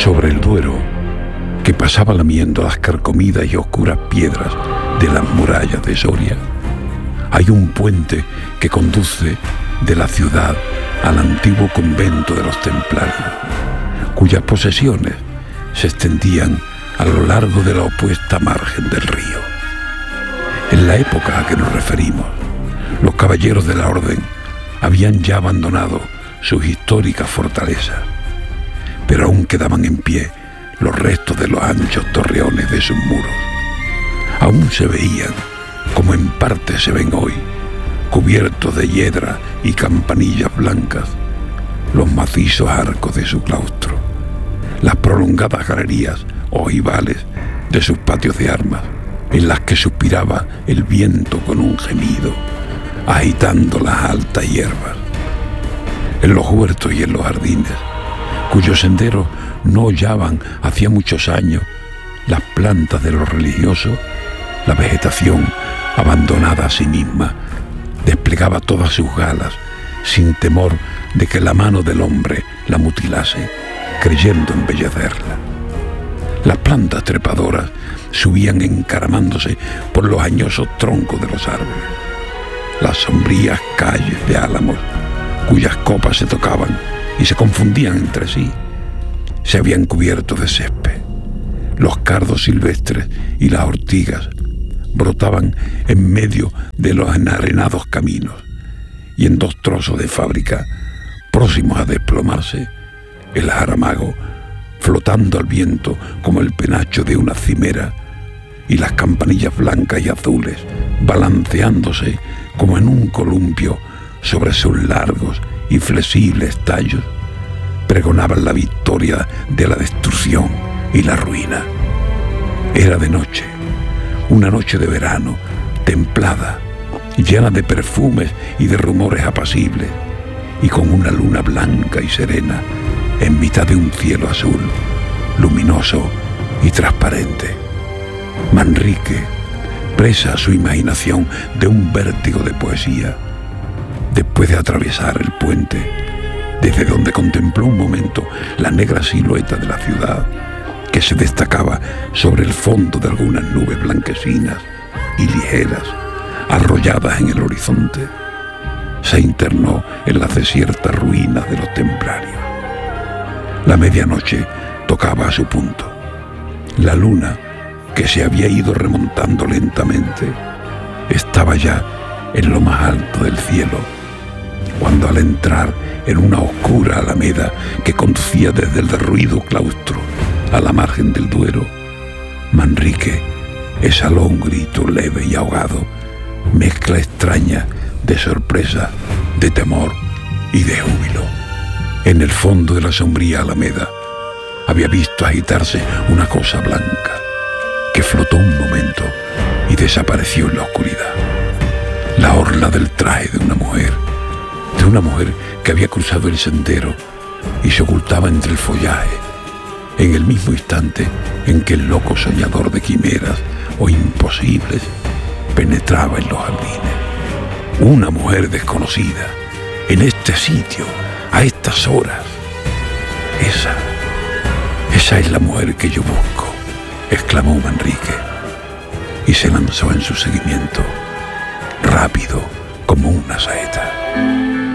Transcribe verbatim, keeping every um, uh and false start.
Sobre el Duero, que pasaba lamiendo las carcomidas y oscuras piedras de las murallas de Soria, hay un puente que conduce de la ciudad al antiguo convento de los templarios, cuyas posesiones se extendían a lo largo de la opuesta margen del río. En la época a que nos referimos, los caballeros de la orden habían ya abandonado sus históricas fortalezas, pero aún quedaban en pie los restos de los anchos torreones de sus muros. Aún se veían, como en parte se ven hoy, cubiertos de hiedra y campanillas blancas, los macizos arcos de su claustro, las prolongadas galerías ojivales de sus patios de armas, en las que suspiraba el viento con un gemido, agitando las altas hierbas. En los huertos y en los jardines, cuyos senderos no hollaban hacía muchos años las plantas de los religiosos, la vegetación, abandonada a sí misma, desplegaba todas sus galas sin temor de que la mano del hombre la mutilase, creyendo embellecerla. Las plantas trepadoras subían encaramándose por los añosos troncos de los árboles. Las sombrías calles de álamos, cuyas copas se tocaban y se confundían entre sí, se habían cubierto de césped. Los cardos silvestres y las ortigas brotaban en medio de los enarenados caminos, y en dos trozos de fábrica, próximos a desplomarse, el jaramago, flotando al viento como el penacho de una cimera, y las campanillas blancas y azules balanceándose como en un columpio sobre sus largos y flexibles tallos, pregonaban la victoria de la destrucción y la ruina. Era de noche, una noche de verano, templada, llena de perfumes y de rumores apacibles, y con una luna blanca y serena en mitad de un cielo azul, luminoso y transparente. Manrique, presa a su imaginación de un vértigo de poesía, después de atravesar el puente, desde donde contempló un momento la negra silueta de la ciudad, que se destacaba sobre el fondo de algunas nubes blanquecinas y ligeras, arrolladas en el horizonte, se internó en las desiertas ruinas de los templarios. La medianoche tocaba a su punto. La luna, que se había ido remontando lentamente, estaba ya en lo más alto del cielo, cuando al entrar en una oscura alameda que conducía desde el derruido claustro a la margen del Duero, Manrique exhaló un grito leve y ahogado, mezcla extraña de sorpresa, de temor y de júbilo. En el fondo de la sombría alameda había visto agitarse una cosa blanca que flotó un momento y desapareció en la oscuridad. La orla del traje de una mujer, de una mujer que había cruzado el sendero y se ocultaba entre el follaje, en el mismo instante en que el loco soñador de quimeras o imposibles penetraba en los jardines. Una mujer desconocida, en este sitio, a estas horas. Esa, esa es la mujer que yo busco, exclamó Manrique, y se lanzó en su seguimiento, rápido como una saeta.